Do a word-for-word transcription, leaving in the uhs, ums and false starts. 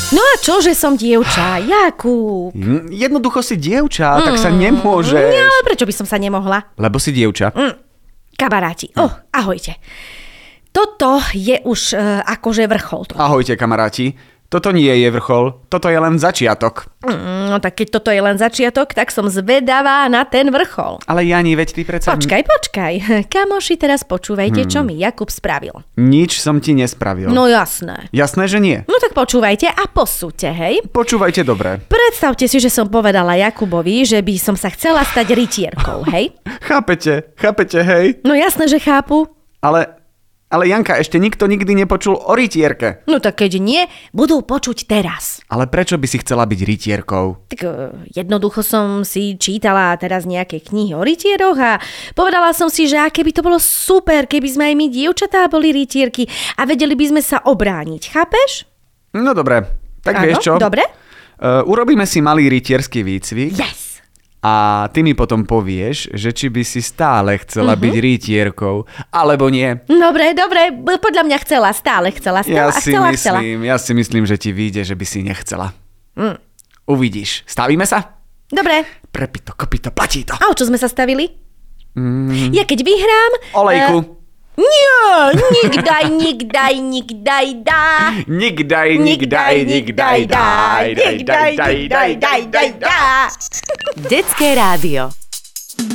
No a čo, že som dievča? Jakub. Jednoducho si dievča, mm. tak sa nemôžeš. No, ale prečo by som sa nemohla? Lebo si dievča. Mm. Kamaráti, mm. oh, ahojte. Toto je už uh, akože vrchol. To. Ahojte, kamaráti. Toto nie je vrchol, toto je len začiatok. Mm, no tak keď toto je len začiatok, tak som zvedavá na ten vrchol. Ale Jani, veď ty predsa... Počkaj, počkaj. Kamoši, teraz počúvajte, hmm. čo mi Jakub spravil. Nič som ti nespravil. No jasné. Jasné, že nie. No tak počúvajte a posúďte, hej. Počúvajte dobre. Predstavte si, že som povedala Jakubovi, že by som sa chcela stať rytierkou, hej. Chápete, chápete, hej? No jasné, že chápu. Ale... Ale Janka, ešte nikto nikdy nepočul o rytierke. No tak keď nie, budú počuť teraz. Ale prečo by si chcela byť rytierkou? Tak jednoducho som si čítala teraz nejaké knihy o rytieroch a povedala som si, že aké by to bolo super, keby sme aj my dievčatá boli rytierky a vedeli by sme sa obrániť, chápeš? No dobre, tak Áno, vieš čo? Dobre. Uh, urobíme si malý rytierský výcvik. Yes! A ty mi potom povieš, že či by si stále chcela uh-huh. byť rytierkou, alebo nie. Dobre, dobre, podľa mňa chcela, stále chcela, stále ja a si chcela, myslím, chcela. Ja si myslím, že ti vyjde, že by si nechcela. Mm. Uvidíš. Stavíme sa? Dobre. Prepito, kopito, platí to. A o čo sme sa stavili? Mm. Ja keď vyhrám... Olejku. Uh, nie, nikdaj, nikdaj, nikdaj, dá. Nikdaj, nikdaj, nikdaj, daj, daj, daj, daj, daj, daj, daj, daj. Detské rádio.